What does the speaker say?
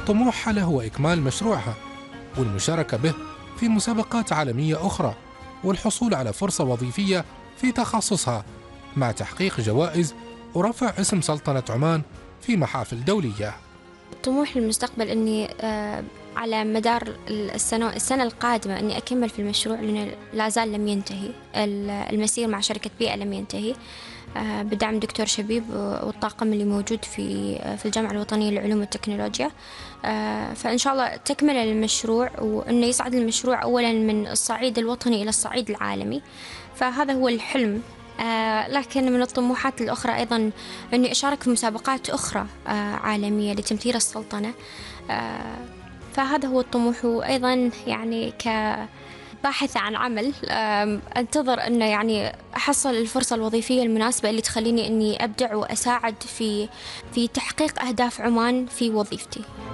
طموحها هو إكمال مشروعها والمشاركة به في مسابقات عالمية أخرى والحصول على فرصة وظيفية في تخصصها مع تحقيق جوائز ورفع اسم سلطنة عمان في محافل دولية. طموح المستقبل أني على مدار السنة القادمة أني أكمل في المشروع، لأنه لا زال لم ينتهي المسير مع شركة بيئة، لم ينتهي بدعم دكتور شبيب والطاقم اللي موجود في الجامعة الوطنية للعلوم والتكنولوجيا. فإن شاء الله تكمل المشروع، وأنه يصعد المشروع أولا من الصعيد الوطني إلى الصعيد العالمي، فهذا هو الحلم. لكن من الطموحات الأخرى أيضا أني أشارك في مسابقات أخرى عالمية لتمثيل السلطنة. فهذا هو الطموح. وأيضا يعني كباحثة عن عمل أنتظر أنه يعني أحصل الفرصة الوظيفية المناسبة اللي تخليني أني أبدع وأساعد في تحقيق أهداف عمان في وظيفتي.